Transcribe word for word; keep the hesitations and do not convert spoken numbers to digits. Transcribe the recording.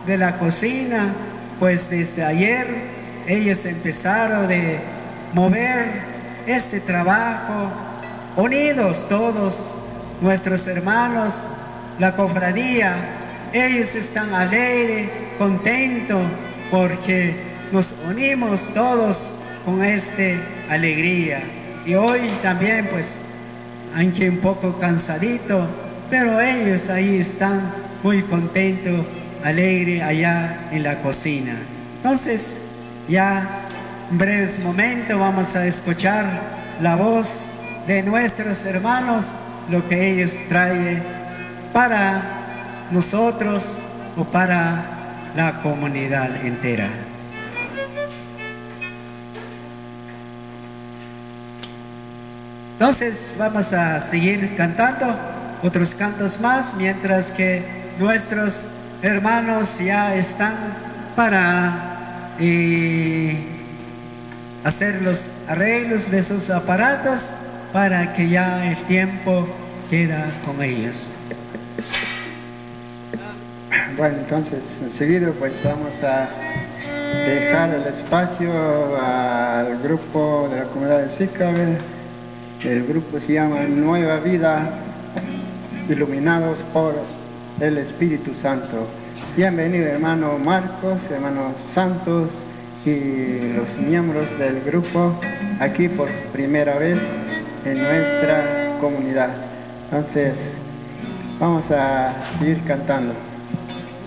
de la cocina, pues desde ayer ellos empezaron de mover este trabajo, unidos todos nuestros hermanos, la cofradía. Ellos están alegres, contentos, porque nos unimos todos con esta alegría. Y hoy también, pues, aunque un poco cansadito, pero ellos ahí están muy contentos, alegres allá en la cocina. Entonces, ya en breves momentos vamos a escuchar la voz de nuestros hermanos, lo que ellos traen para nosotros o para la comunidad entera. Entonces vamos a seguir cantando otros cantos más, mientras que nuestros hermanos ya están para eh, hacer los arreglos de sus aparatos, para que ya el tiempo queda con ellos. Bueno, entonces enseguida pues vamos a dejar el espacio al grupo de la comunidad de Sicabe. El grupo se llama Nueva Vida, iluminados por el Espíritu Santo. Bienvenido hermano Marcos, hermano Santos y los miembros del grupo aquí por primera vez en nuestra comunidad. Entonces vamos a seguir cantando.